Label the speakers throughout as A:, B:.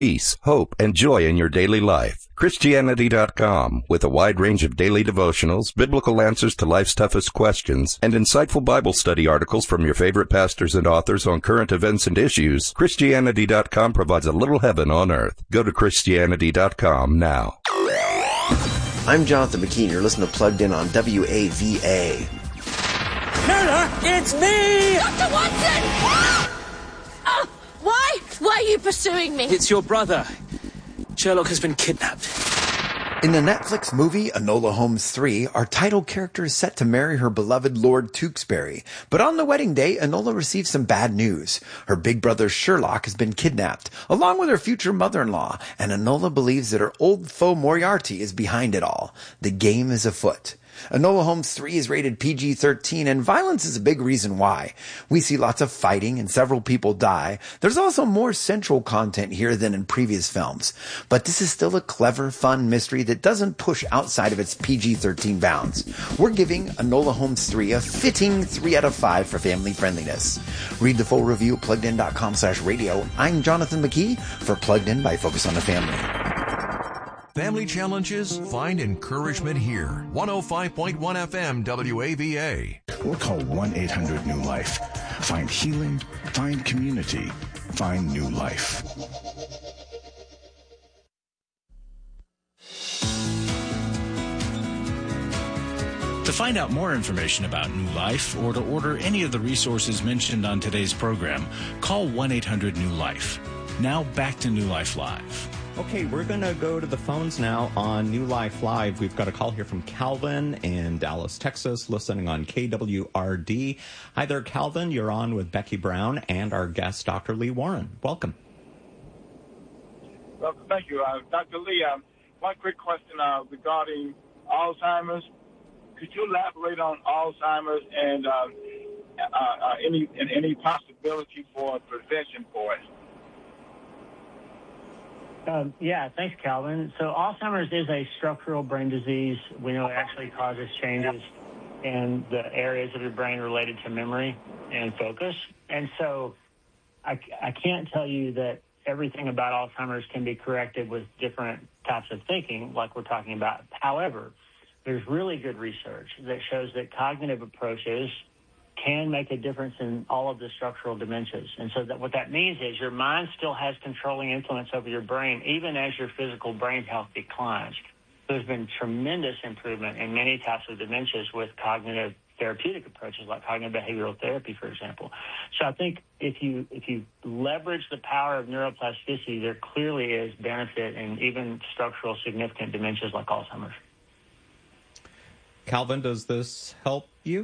A: peace, hope, and joy in your daily life. Christianity.com, with a wide range of daily devotionals, biblical answers to life's toughest questions, and insightful Bible study articles from your favorite pastors and authors on current events and issues. Christianity.com provides a little heaven on earth. Go to Christianity.com now.
B: I'm Jonathan McKee, and you're listening to Plugged In on WAVA.
C: Murder, it's me!
D: Dr. Watson! Why? Why are you pursuing me?
C: It's your brother. Sherlock has been kidnapped.
E: In the Netflix movie Enola Holmes 3, our title character is set to marry her beloved Lord Tewkesbury. But on the wedding day, Enola receives some bad news. Her big brother Sherlock has been kidnapped, along with her future mother-in-law, and Enola believes that her old foe Moriarty is behind it all. The game is afoot. Enola Holmes 3 is rated PG-13, and violence is a big reason why. We see lots of fighting and several people die. There's also more central content here than in previous films. But this is still a clever, fun mystery that doesn't push outside of its PG-13 bounds. We're giving Enola Holmes 3 a fitting 3 out of 5 for family friendliness. Read the full review at PluggedIn.com/radio. I'm Jonathan McKee for Plugged In by Focus on the Family.
F: Family challenges, find encouragement here. 105.1 FM WAVA.
G: We'll call 1-800-NEW-LIFE. Find healing, find community, find new life.
H: To find out more information about New Life or to order any of the resources mentioned on today's program, call 1-800-NEW-LIFE. Now back to New Life Live.
I: Okay, we're going to go to the phones now on New Life Live. We've got a call here from Calvin in Dallas, Texas, listening on KWRD. Hi there, Calvin. You're on with Becky Brown and our guest, Dr. Lee Warren. Welcome.
J: Well, thank you. Dr. Lee, one quick question regarding Alzheimer's. Could you elaborate on Alzheimer's and any possibility for prevention for it?
K: Yeah, thanks, Calvin. So Alzheimer's is a structural brain disease. We know it actually causes changes in the areas of your brain related to memory and focus. And so I can't tell you that everything about Alzheimer's can be corrected with different types of thinking like we're talking about. However, there's really good research that shows that cognitive approaches can make a difference in all of the structural dementias. And so what that means is your mind still has controlling influence over your brain, even as your physical brain health declines. There's been tremendous improvement in many types of dementias with cognitive therapeutic approaches like cognitive behavioral therapy, for example. So I think if you leverage the power of neuroplasticity, there clearly is benefit in even structural significant dementias like Alzheimer's.
I: Calvin, does this help you?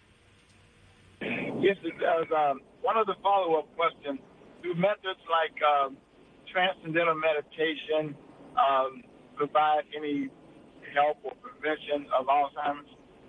J: Yes, it does. One of the follow-up questions, do methods like transcendental meditation provide any help or prevention of Alzheimer's?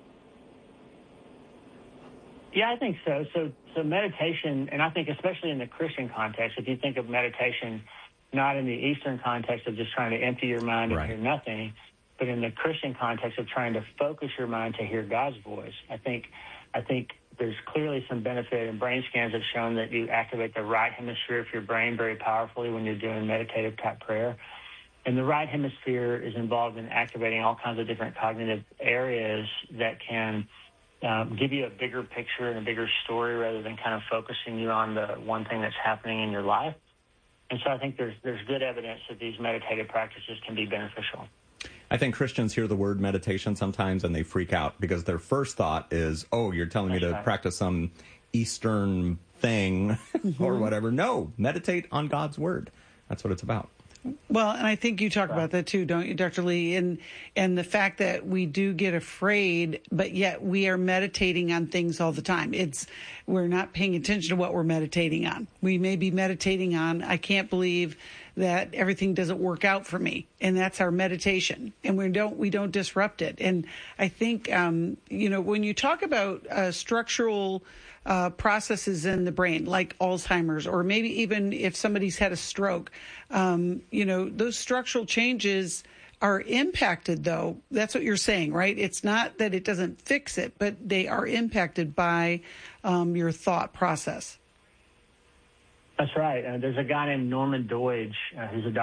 K: Yeah, I think so. So meditation, and I think especially in the Christian context, if you think of meditation not in the Eastern context of just trying to empty your mind and hear nothing, but in the Christian context of trying to focus your mind to hear God's voice, I think there's clearly some benefit, and brain scans have shown that you activate the right hemisphere of your brain very powerfully when you're doing meditative type prayer. And the right hemisphere is involved in activating all kinds of different cognitive areas that can give you a bigger picture and a bigger story rather than kind of focusing you on the one thing that's happening in your life. And so I think there's good evidence that these meditative practices can be beneficial.
I: I think Christians hear the word meditation sometimes and they freak out because their first thought is, oh, you're telling me to practice some Eastern thing or whatever. No, meditate on God's word. That's what it's about.
L: Well, and I think you talk about that too, don't you, Dr. Lee? And the fact that we do get afraid, but yet we are meditating on things all the time. We're not paying attention to what we're meditating on. We may be meditating on, I can't believe that everything doesn't work out for me. And that's our meditation. And we don't disrupt it. And I think, when you talk about structural processes in the brain, like Alzheimer's, or maybe even if somebody's had a stroke, those structural changes are impacted, though. That's what you're saying, right? It's not that it doesn't fix it, but they are impacted by your thought process.
K: That's right. There's a guy named Norman Doidge who's a